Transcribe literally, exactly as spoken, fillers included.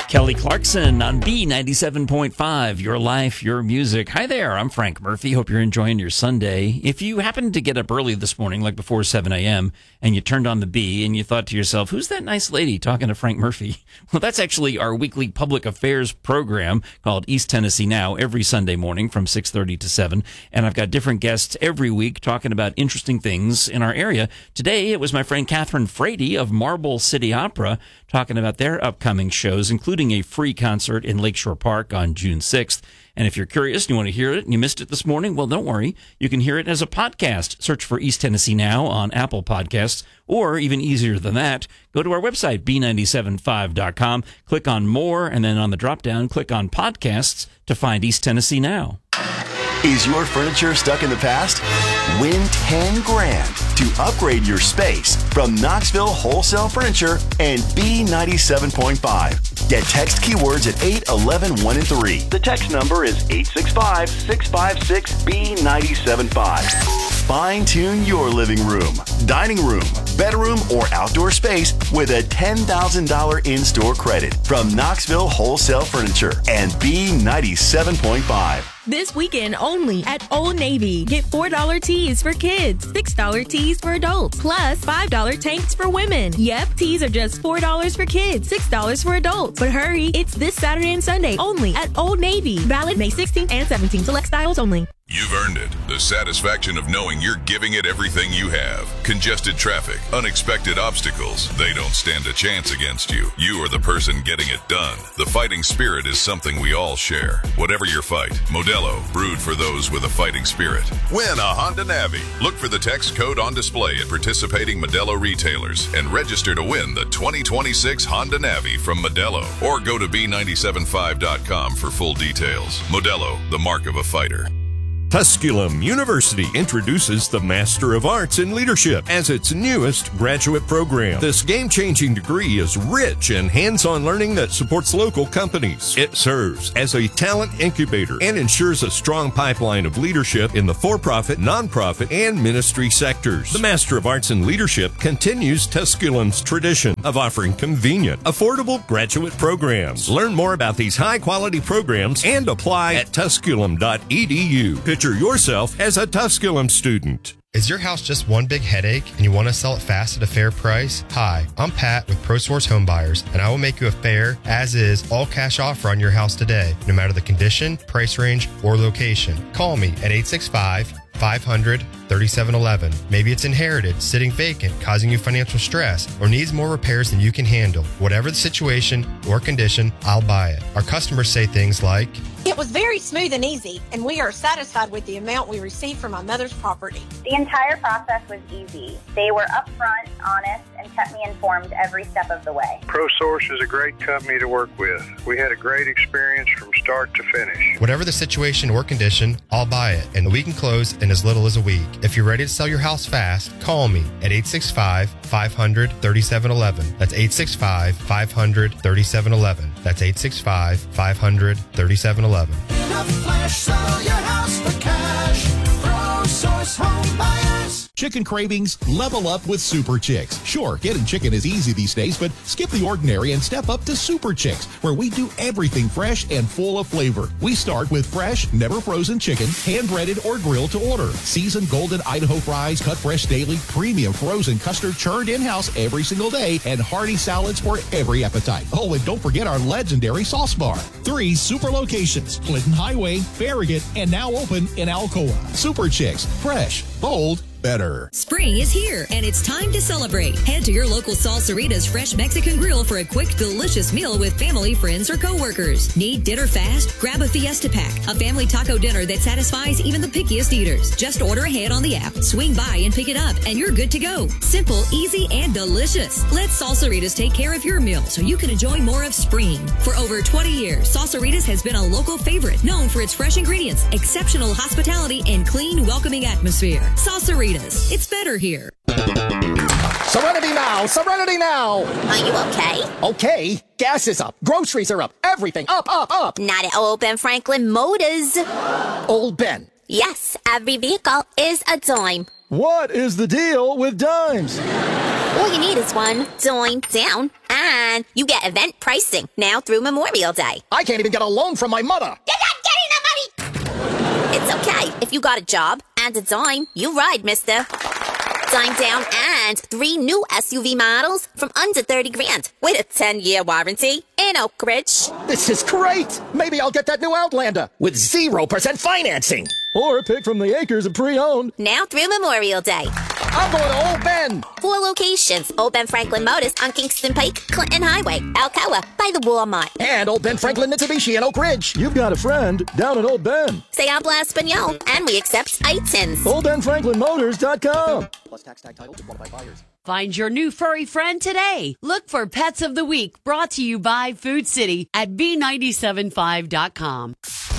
Kelly Clarkson on B ninety-seven point five, Your Life, Your Music. Hi there, I'm Frank Murphy. Hope you're enjoying your Sunday. If you happened to get up early this morning, like before seven a.m., and you turned on the B and you thought to yourself, who's that nice lady talking to Frank Murphy? Well, that's actually our weekly public affairs program called East Tennessee Now every Sunday morning from six thirty to seven. And I've got different guests every week talking about interesting things in our area. Today, it was my friend Catherine Frady of Marble City Opera talking about their upcoming shows, including a free concert in Lakeshore Park on June sixth. And if you're curious and you want to hear it and you missed it this morning, well, don't worry. You can hear it as a podcast. Search for East Tennessee Now on Apple Podcasts, or even easier than that, go to our website, B nine seven five dot com, click on More, and then on the drop-down, click on Podcasts to find East Tennessee Now. Is your furniture stuck in the past? Win ten grand to upgrade your space from Knoxville Wholesale Furniture and B ninety-seven point five. Get text keywords at eight eleven one and three. The text number is eight six five, six five six, B nine seven five. Fine-tune your living room, dining room, bedroom, or outdoor space with a ten thousand dollars in-store credit from Knoxville Wholesale Furniture and B ninety-seven point five. This weekend only at Old Navy. Get four dollar tees for kids, six dollar tees for adults, plus five dollar tanks for women. Yep, tees are just four dollars for kids, six dollars for adults. But hurry, it's this Saturday and Sunday only at Old Navy. Valid May sixteenth and seventeenth. Select styles only. You've earned it. The satisfaction of knowing you're giving it everything you have. Congested traffic, unexpected obstacles, they don't stand a chance against you. You are the person getting it done. The fighting spirit is something we all share. Whatever your fight, Modelo, brewed for those with a fighting spirit. Win a Honda Navi. Look for the text code on display at participating Modelo retailers and register to win the twenty twenty-six Honda Navi from Modelo. Or go to B nine seven five dot com for full details. Modelo, the mark of a fighter. Tusculum University introduces the Master of Arts in Leadership as its newest graduate program. This game-changing degree is rich in hands-on learning that supports local companies. It serves as a talent incubator and ensures a strong pipeline of leadership in the for-profit, nonprofit, and ministry sectors. The Master of Arts in Leadership continues Tusculum's tradition of offering convenient, affordable graduate programs. Learn more about these high-quality programs and apply at tusculum dot e d u. Picture yourself as a Tusculum student. Is your house just one big headache and you want to sell it fast at a fair price? Hi, I'm Pat with ProSource Home Buyers, and I will make you a fair, as-is, all-cash offer on your house today, no matter the condition, price range, or location. Call me at eight six five, five hundred, thirty-seven eleven. Maybe it's inherited, sitting vacant, causing you financial stress, or needs more repairs than you can handle. Whatever the situation or condition, I'll buy it. Our customers say things like, "It was very smooth and easy, and we are satisfied with the amount we received from my mother's property." The entire process was easy. They were upfront, honest, and kept me informed every step of the way. ProSource is a great company to work with. We had a great experience from start to finish. Whatever the situation or condition, I'll buy it, and we can close in as little as a week. If you're ready to sell your house fast, call me at eight six five, five hundred, thirty-seven eleven. That's eight six five, five hundred, thirty-seven eleven. That's eight six five, five hundred, thirty-seven eleven. In a flash, sell your house for cash. ProSource Home Buyers. Chicken cravings? Level up with Super Chicks. Sure, getting chicken is easy these days, but skip the ordinary and step up to Super Chicks, where we do everything fresh and full of flavor. We start with fresh, never frozen chicken, hand-breaded or grilled to order. Seasoned golden Idaho fries, cut fresh daily, premium frozen custard churned in-house every single day, and hearty salads for every appetite. Oh, and don't forget our legendary sauce bar. Three super locations: Clinton Highway, Farragut, and now open in Alcoa. Super Chicks, fresh, bold, better. Spring is here, and it's time to celebrate. Head to your local Salsarita's Fresh Mexican Grill for a quick, delicious meal with family, friends, or coworkers. Need dinner fast? Grab a Fiesta Pack, a family taco dinner that satisfies even the pickiest eaters. Just order ahead on the app, swing by and pick it up, and you're good to go. Simple, easy, and delicious. Let Salsaritas take care of your meal so you can enjoy more of spring. For over twenty years, Salsaritas has been a local favorite, known for its fresh ingredients, exceptional hospitality, and clean, welcoming atmosphere. Salsaritas. It's better here. Serenity now! Serenity now! Are you okay? Okay. Gas is up. Groceries are up. Everything up, up, up. Not at Old Ben Franklin Motors. Old Ben? Yes, every vehicle is a dime. What is the deal with dimes? All you need is one dime down, and you get event pricing now through Memorial Day. I can't even get a loan from my mother. You're not getting the money! It's okay. If you got a job and a dime, you ride, mister. Dime down and three new S U V models from under thirty grand with a ten-year warranty in Oak Ridge. This is great. Maybe I'll get that new Outlander with zero percent financing. Or a pick from the acres of pre-owned. Now through Memorial Day. I'm going to Old Ben. Four locations. Old Ben Franklin Motors on Kingston Pike, Clinton Highway, Alcoa, by the Walmart. And Old Ben Franklin Mitsubishi in Oak Ridge. You've got a friend down in Old Ben. Say habla Espanol, and we accept I T I Ns. Old Ben Franklin Motors dot com. Plus tax tag title to qualified buyers. Find your new furry friend today. Look for Pets of the Week, brought to you by Food City at B nine seven five dot com.